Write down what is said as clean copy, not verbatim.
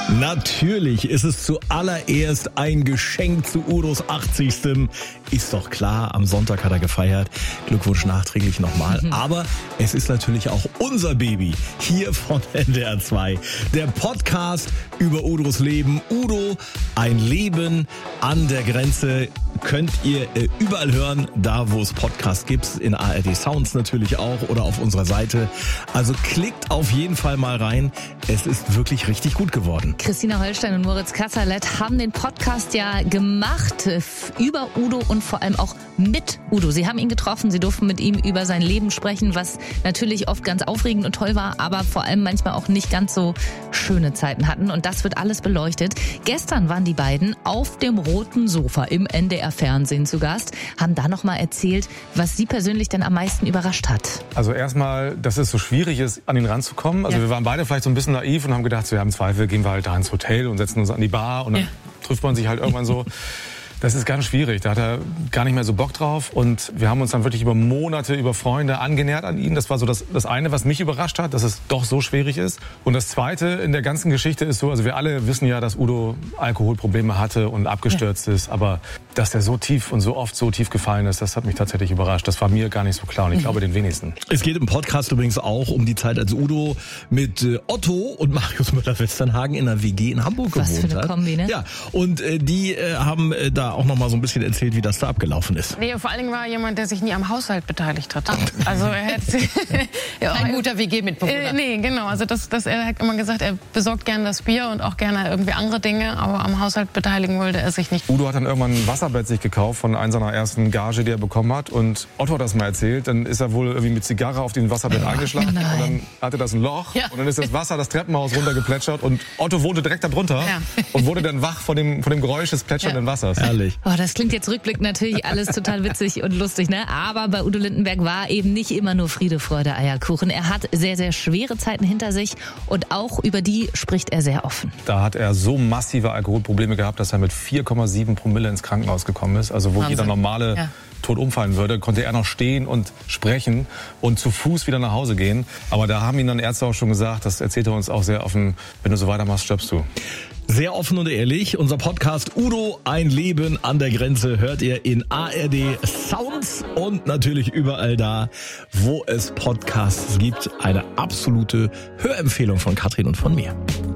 Natürlich ist es zuallererst ein Geschenk zu Udos 80. Ist doch klar, am Sonntag hat er gefeiert. Glückwunsch nachträglich nochmal. Aber es ist natürlich auch unser Baby hier von NDR 2. Der Podcast über Udos Leben. Udo, ein Leben an der Grenze. Könnt ihr überall hören, da wo es Podcasts gibt, in ARD Sounds natürlich auch oder auf unserer Seite. Also klickt auf jeden Fall mal rein. Es ist wirklich richtig gut geworden. Christina Holstein und Moritz Kasserlet haben den Podcast ja gemacht über Udo und vor allem auch mit Udo. Sie haben ihn getroffen, sie durften mit ihm über sein Leben sprechen, was natürlich oft ganz aufregend und toll war, aber vor allem manchmal auch nicht ganz so schöne Zeiten hatten. Und das wird alles beleuchtet. Gestern waren die beiden auf dem roten Sofa im NDR-Fernsehen zu Gast, haben da nochmal erzählt, was sie persönlich denn am meisten überrascht hat. Also erstmal, dass es so schwierig ist, an ihn ranzukommen. Also wir waren beide vielleicht so ein bisschen naiv und haben gedacht, so, ja, im Zweifel gehen wir halt da ins Hotel und setzen uns an die Bar und dann trifft man sich halt irgendwann so. Das ist ganz schwierig, da hat er gar nicht mehr so Bock drauf und wir haben uns dann wirklich über Monate, über Freunde angenähert an ihn. Das war so das eine, was mich überrascht hat, dass es doch so schwierig ist. Und das Zweite in der ganzen Geschichte ist so, also wir alle wissen ja, dass Udo Alkoholprobleme hatte und abgestürzt ist, aber dass der so tief und so oft so tief gefallen ist, das hat mich tatsächlich überrascht. Das war mir gar nicht so klar und ich glaube den wenigsten. Es geht im Podcast übrigens auch um die Zeit, als Udo mit Otto und Marius Müller-Westernhagen in einer WG in Hamburg gewohnt hat. Was für eine Kombi, ne? Ja, und die haben da auch noch mal so ein bisschen erzählt, wie das da abgelaufen ist. Nee, vor allen Dingen war er jemand, der sich nie am Haushalt beteiligt hat. Also er hätte ein guter WG-Mitbewohner. Nee, genau. Also er hat immer gesagt, er besorgt gerne das Bier und auch gerne irgendwie andere Dinge, aber am Haushalt beteiligen wollte er sich nicht. Udo hat dann irgendwann ein Wasserbett sich gekauft von einer seiner ersten Gage, die er bekommen hat. Und Otto hat das mal erzählt. Dann ist er wohl irgendwie mit Zigarre auf dem Wasserbett eingeschlagen. Und dann hatte das ein Loch. Ja. Und dann ist das Wasser das Treppenhaus runtergeplätschert. Und Otto wohnte direkt da drunter und wurde dann wach von dem Geräusch des plätschernden Wassers. Herrlich. Oh, das klingt jetzt rückblickend natürlich alles total witzig und lustig, ne? Aber bei Udo Lindenberg war eben nicht immer nur Friede, Freude, Eierkuchen. Er hat sehr, sehr schwere Zeiten hinter sich und auch über die spricht er sehr offen. Da hat er so massive Alkoholprobleme gehabt, dass er mit 4,7 Promille ins Krankenhaus gekommen ist. Also wo Wahnsinn. Jeder normale tot umfallen würde, konnte er noch stehen und sprechen und zu Fuß wieder nach Hause gehen. Aber da haben ihn dann Ärzte auch schon gesagt, das erzählt er uns auch sehr offen, wenn du so weitermachst, stirbst du. Sehr offen und ehrlich. Unser Podcast Udo, ein Leben an der Grenze hört ihr in ARD Sounds und natürlich überall da, wo es Podcasts gibt. Eine absolute Hörempfehlung von Katrin und von mir.